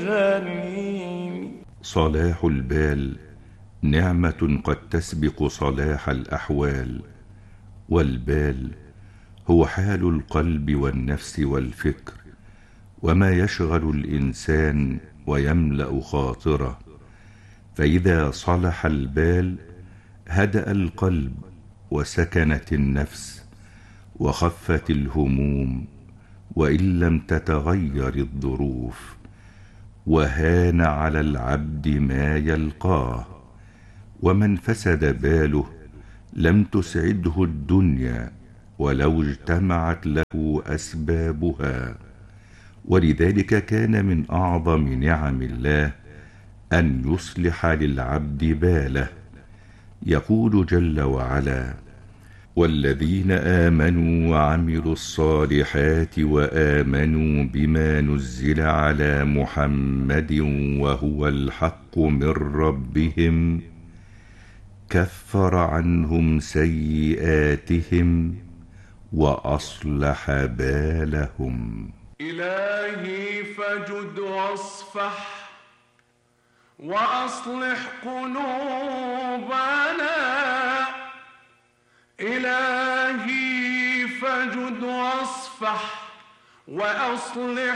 صلاح البال نعمة قد تسبق صلاح الأحوال، والبال هو حال القلب والنفس والفكر، وما يشغل الإنسان ويملأ خاطره. فإذا صلح البال هدأ القلب وسكنت النفس وخفت الهموم، وإن لم تتغير الظروف، وهان على العبد ما يلقاه. ومن فسد باله لم تسعده الدنيا ولو اجتمعت له أسبابها. ولذلك كان من أعظم نعم الله أن يصلح للعبد باله. يقول جل وعلا: والذين آمنوا وعملوا الصالحات وآمنوا بما نزل على محمد وهو الحق من ربهم كفر عنهم سيئاتهم وأصلح بالهم. إلهي فجد واصفح وأصلح قلوبنا، إلهي فجد واصفح وأصلح